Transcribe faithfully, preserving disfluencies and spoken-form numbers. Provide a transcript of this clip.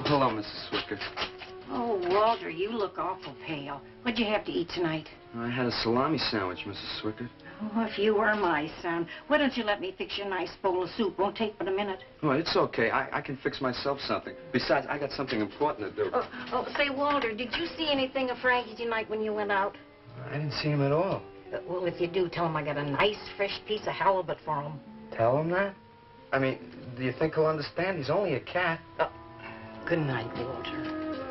hello, Missus Swicker. Oh, Walter, you look awful pale. What'd you have to eat tonight? I had a salami sandwich, Missus Swicker. Oh, if you were my son, why don't you let me fix you a nice bowl of soup? Won't take but a minute. Oh, it's okay. I, I can fix myself something. Besides, I got something important to do. Oh, oh, say, Walter, did you see anything of Frankie tonight when you went out? I didn't see him at all. Uh, well, if you do, tell him I got a nice, fresh piece of halibut for him. Tell him that? I mean, do you think he'll understand? He's only a cat. Oh, good night, Walter.